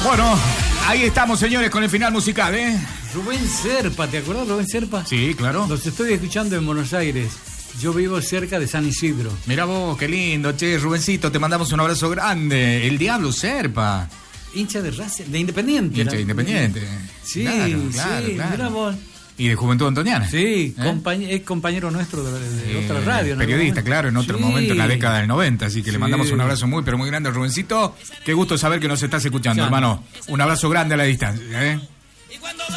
Bueno, ahí estamos, señores, con el final musical, ¿eh? Rubén Serpa, ¿te acordás, Rubén Serpa? Sí, claro. Los estoy escuchando en Buenos Aires. Yo vivo cerca de San Isidro. Mira vos, qué lindo, che, Rubencito, te mandamos un abrazo grande. El Diablo Serpa. Hincha de Racing, de Independiente. Hincha de Independiente. Sí, claro. Mirá vos. Y de Juventud Antoniana. Sí, es compañero nuestro de otra radio. Periodista, ¿no? claro, en otro momento, en la década del 90. Así que le mandamos un abrazo muy, pero muy grande, Rubencito. Qué gusto saber que nos estás escuchando, hermano. Un abrazo grande a la distancia, ¿eh?